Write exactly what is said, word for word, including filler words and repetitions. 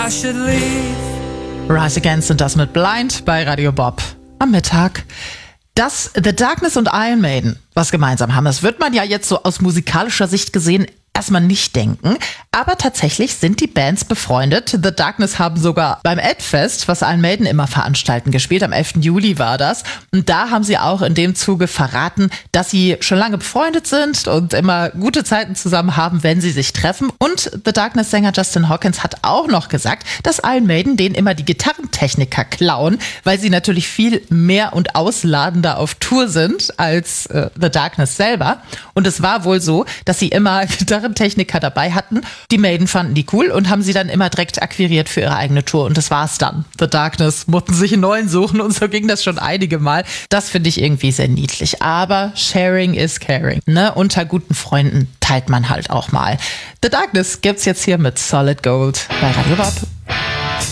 I should leave. Rise Against und das mit Blind bei Radio Bob am Mittag. Dass The Darkness und Iron Maiden was gemeinsam haben, das wird man ja jetzt so aus musikalischer Sicht gesehen erstmal nicht denken. Aber tatsächlich sind die Bands befreundet. The Darkness haben sogar beim Edfest, was Iron Maiden immer veranstalten, gespielt. Am elften Juli war das. Und da haben sie auch in dem Zuge verraten, dass sie schon lange befreundet sind und immer gute Zeiten zusammen haben, wenn sie sich treffen. Und The Darkness-Sänger Justin Hawkins hat auch noch gesagt, dass Iron Maiden denen immer die Gitarrentechniker klauen, weil sie natürlich viel mehr und ausladender auf Tour sind als äh, The Darkness selber. Und es war wohl so, dass sie immer Gitarrentechniker dabei hatten. Die Maiden fanden die cool und haben sie dann immer direkt akquiriert für ihre eigene Tour. Und das war's dann. The Darkness mussten sich einen neuen suchen und so ging das schon einige Mal. Das finde ich irgendwie sehr niedlich. Aber sharing is caring. Ne? Unter guten Freunden teilt man halt auch mal. The Darkness gibt's jetzt hier mit Solid Gold bei Radio Bob.